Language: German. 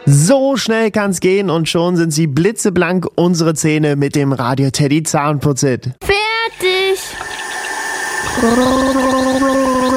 So schnell kann's gehen und schon sind sie blitzeblank, unsere Zähne mit dem Radio Teddy Zahnputzit. Fertig!